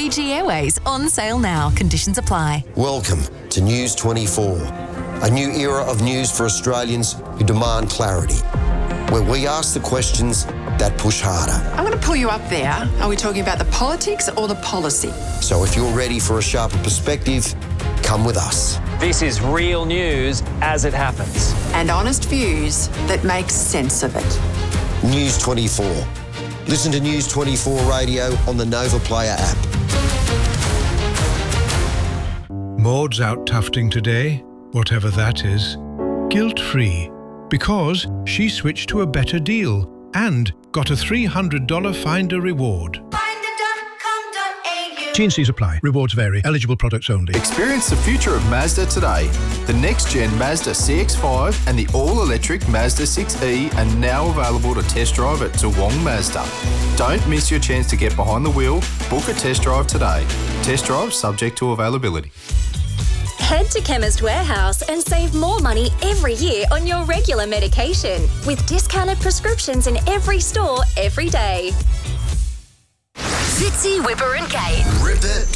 Fiji Airways on sale now. Conditions apply. Welcome to News 24, a new era of news for Australians who demand clarity, where we ask the questions that push harder. I'm going to pull you up there. Are we talking about the politics or the policy? So if you're ready for a sharper perspective, come with us. This is real news as it happens. And honest views that make sense of it. News 24. Listen to News 24 Radio on the Nova Player app. Maud's out tufting today, whatever that is, guilt-free, because she switched to a better deal and got a $300 Finder reward. T&Cs apply. Rewards vary. Eligible products only. Experience the future of Mazda today. The next-gen Mazda CX-5 and the all-electric Mazda 6e are now available to test drive at Toowong Mazda. Don't miss your chance to get behind the wheel. Book a test drive today. Test drive subject to availability. Head to Chemist Warehouse and save more money every year on your regular medication with discounted prescriptions in every store every day. Fitzy, Whipper and Kate. Rip it.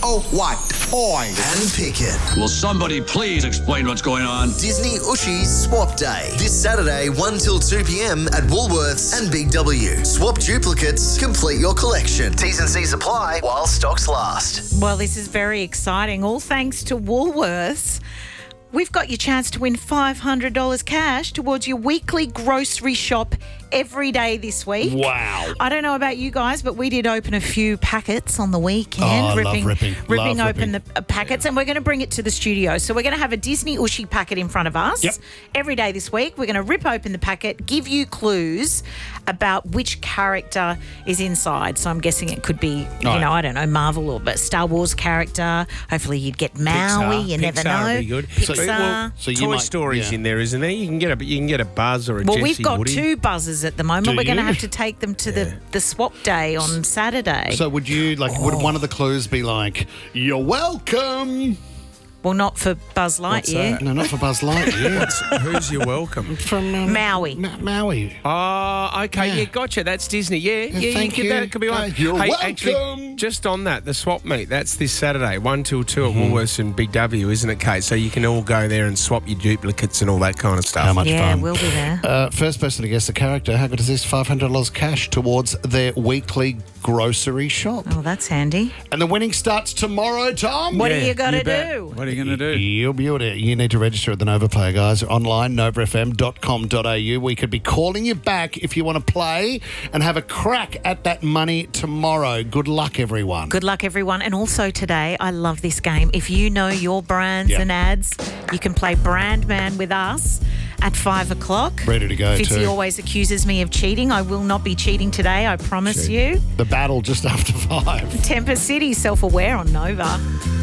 T-O-Y. And pick it. Will somebody please explain what's going on? Disney Ushi's Swap Day. This Saturday, 1 till 2 p.m. at Woolworths and Big W. Swap duplicates, complete your collection. T's and C's apply while stocks last. Well, this is very exciting. All thanks to Woolworths. We've got your chance to win $500 cash towards your weekly grocery shop every day this week. Wow. I don't know about you guys, but we did open a few packets on the weekend. Oh, I love ripping. Ripping open the packets, and we're going to bring it to the studio. So we're going to have a Disney Ushi packet in front of us. Yep. Every day this week. We're going to rip open the packet, give you clues about which character is inside. So I'm guessing it could be, I don't know, Marvel or but Star Wars character. Hopefully you'd get Maui. You never know. Pixar would be good. Pixar. So Toy Story's in there, isn't there? You can get a Buzz or a Jessie. Well, we've got Woody. 2 buzzers at the moment. Do We're going to you? have to take them to the swap day on Saturday. So would you, would one of the clues be like, you're welcome? Well, not for Buzz Lightyear. No, not for Buzz Lightyear. Who's your welcome? From Maui. Maui. Oh, okay. Yeah, gotcha. That's Disney. Yeah, thank you. That could be one. You're welcome. Actually, just on that, the swap meet, that's this Saturday, 1 till 2 at Woolworths and Big W, isn't it, Kate? So you can all go there and swap your duplicates and all that kind of stuff. How much fun. Yeah, we'll be there. First person to guess the character, how good is this? $500 cash towards their weekly grocery shop. Oh, that's handy. And the winning starts tomorrow, Tom. What are you going to do? What are you going to do? You'll be able to. You need to register at the Nova Player, guys. Online, novafm.com.au. We could be calling you back if you want to play and have a crack at that money tomorrow. Good luck, everyone. Good luck, everyone. And also today, I love this game. If you know your brands and ads, you can play Brand Man with us at 5 o'clock. Ready to go, Fitzy too. always accuses me of cheating. I will not be cheating today, I promise you. The battle just after 5. Temper City, self-aware on Nova.